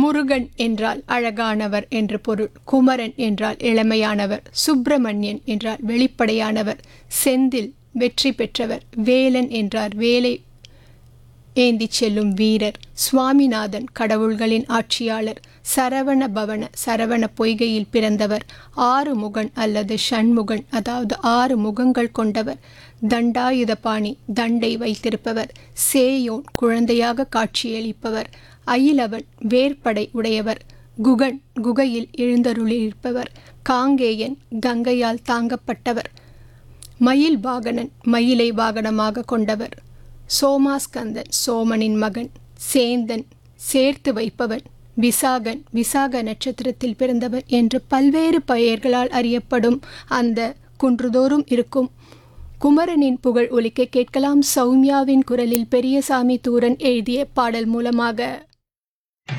முருகன் என்றால் அழகானவர் என்று பொருள். குமரன் என்றால் இளமையானவர். சுப்பிரமணியன் என்றால் வெளிப்படையானவர். செந்தில் வெற்றி பெற்றவர். வேலன் என்றார் வேலை ஏந்தி செல்லும் வீரர். சுவாமிநாதன் கடவுள்களின் ஆட்சியாளர். சரவண பவன சரவண பொய்கையில் பிறந்தவர். ஆறுமுகன் அல்லது ஷண்முகன், அதாவது 6 முகங்கள் கொண்டவர். தண்டாயுதபாணி தண்டை வைத்திருப்பவர். சேயோன் குழந்தையாக காட்சியளிப்பவர். அயிலவன் வேற்படை உடையவர். குகன் குகையில் எழுந்தருளியிருப்பவர். காங்கேயன் கங்கையால் தாங்கப்பட்டவர். மயில் வாகனன் மயிலை வாகனமாக கொண்டவர். சோமாஸ்கந்தன் சோமனின் மகன். சேந்தன் சேர்த்து வைப்பவன். விசாகன் விசாக நட்சத்திரத்தில் பிறந்தவர் என்று பல்வேறு பெயர்களால் அறியப்படும் அந்த குன்றுதோறும் இருக்கும் குமரனின் புகழ் ஒலிக்க கேட்கலாம். சௌமியாவின் குரலில் பெரியசாமி தூரன் எழுதிய பாடல் மூலமாக.